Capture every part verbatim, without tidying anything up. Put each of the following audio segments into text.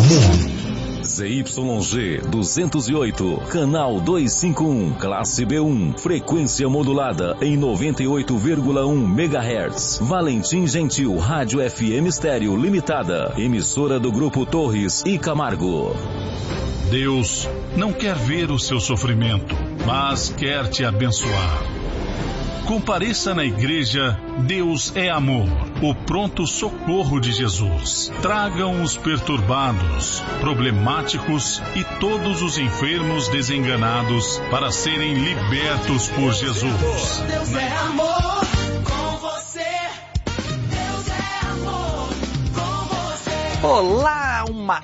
Amor. Z Y G duzentos e oito, canal duzentos e cinquenta e um, classe B um, frequência modulada em noventa e oito vírgula um megahertz. Valentim Gentil Rádio F M Estéreo Limitada, emissora do Grupo Torres e Camargo. Deus não quer ver o seu sofrimento, mas quer te abençoar. Compareça na igreja Deus é Amor, o pronto socorro de Jesus. Tragam os perturbados, problemáticos e todos os enfermos desenganados para serem libertos por Jesus. Deus é amor com você. Deus é amor com você. Olá, uma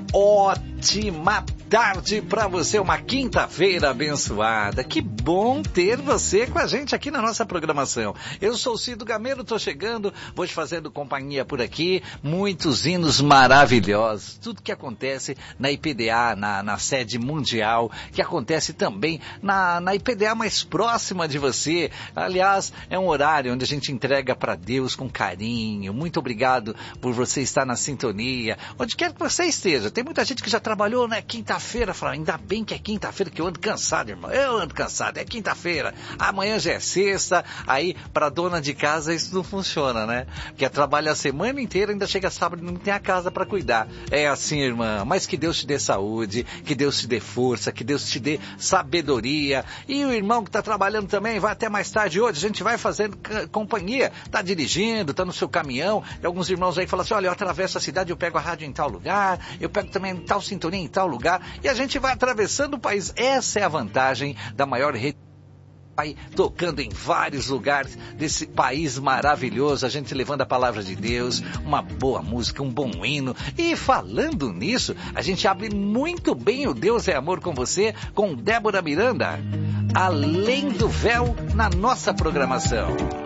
ótima tarde para você, uma quinta-feira abençoada. Que bom ter você com a gente aqui na nossa programação. Eu sou o Cido Gameiro, tô chegando, vou te fazendo companhia por aqui, muitos hinos maravilhosos, tudo que acontece na I P D A, na, na sede mundial, que acontece também na, na I P D A mais próxima de você. Aliás, é um horário onde a gente entrega para Deus com carinho. Muito obrigado por você estar na sintonia, onde quer que você esteja. Tem muita gente que já trabalhou, né, quinta-feira, fala, ainda bem que é quinta-feira, que eu ando cansado, irmão, eu ando cansado, é quinta-feira, amanhã já é sexta. Aí, pra dona de casa, isso não funciona, né, porque trabalha a semana inteira, ainda chega sábado e não tem a casa pra cuidar. É assim, irmã, mas que Deus te dê saúde, que Deus te dê força, que Deus te dê sabedoria. E o irmão que tá trabalhando também, vai até mais tarde hoje, a gente vai fazendo companhia, tá dirigindo, tá no seu caminhão. Tem alguns irmãos aí que falam assim, olha, eu atravesso a cidade, eu pego a rádio em tal lugar, eu pego também tal sintonia em tal lugar, e a gente vai atravessando o país. Essa é a vantagem da maior rede, vai tocando em vários lugares desse país maravilhoso, a gente levando a palavra de Deus, uma boa música, um bom hino. E falando nisso, a gente abre muito bem o Deus é Amor com você, com Débora Miranda, Além do Véu, na nossa programação.